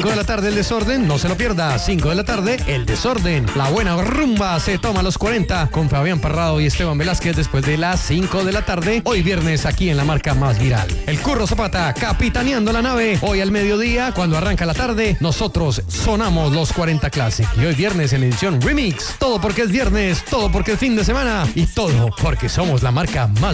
5 de la tarde el desorden, no se lo pierda. 5 de la tarde el desorden. La buena rumba se toma a los 40 con Fabián Parrado y Esteban Velázquez después de las 5 de la tarde. Hoy viernes aquí en la marca más viral. El Curro Zapata capitaneando la nave. Hoy al mediodía, cuando arranca la tarde, nosotros sonamos los 40 Classic. Y hoy viernes en edición Remix. Todo porque es viernes, todo porque es fin de semana y todo porque somos la marca más